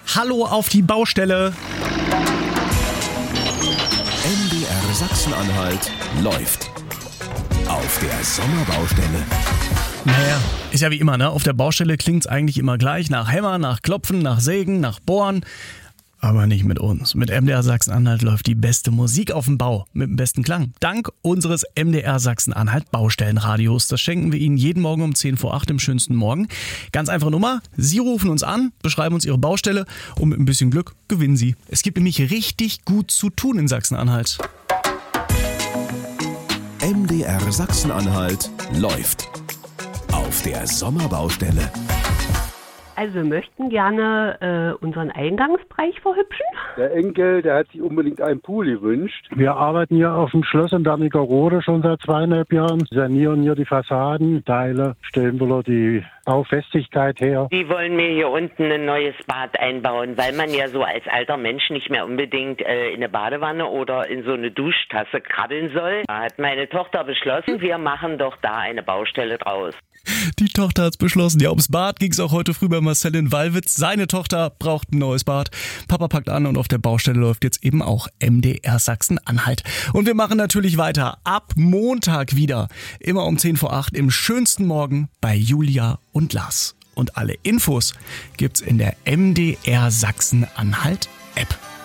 Hallo auf die Baustelle. MDR Sachsen-Anhalt läuft. Auf der Sommerbaustelle. Naja, ist ja wie immer, ne? Auf der Baustelle klingt's eigentlich immer gleich. Nach Hämmern, nach Klopfen, nach Sägen, nach Bohren. Aber nicht mit uns. Mit MDR Sachsen-Anhalt läuft die beste Musik auf dem Bau. Mit dem besten Klang. Dank unseres MDR Sachsen-Anhalt Baustellenradios. Das schenken wir Ihnen jeden Morgen um 10 vor 8 im schönsten Morgen. Ganz einfache Nummer. Sie rufen uns an, beschreiben uns Ihre Baustelle und mit ein bisschen Glück gewinnen Sie. Es gibt nämlich richtig gut zu tun in Sachsen-Anhalt. MDR Sachsen-Anhalt läuft. Auf der Sommerbaustelle. Also wir möchten gerne unseren Eingangsbereich verhübschen. Der Enkel, der hat sich unbedingt einen Pool gewünscht. Wir arbeiten hier auf dem Schloss in Wernigerode schon seit 2,5 Jahren, sanieren hier die Fassadenteile, stellen wir die Baufestigkeit her. Die wollen mir hier unten ein neues Bad einbauen, weil man ja so als alter Mensch nicht mehr unbedingt in eine Badewanne oder in so eine Duschtasse krabbeln soll. Da hat meine Tochter beschlossen, wir machen doch da eine Baustelle draus. Die Tochter hat's beschlossen. Ja, ums Bad ging's auch heute früh bei Marcel in Wallwitz. Seine Tochter braucht ein neues Bad. Papa packt an und auf der Baustelle läuft jetzt eben auch MDR Sachsen-Anhalt. Und wir machen natürlich weiter. Ab Montag wieder. Immer um 10 vor 8 im schönsten Morgen bei Julia und Lars. Und alle Infos gibt's in der MDR Sachsen-Anhalt App.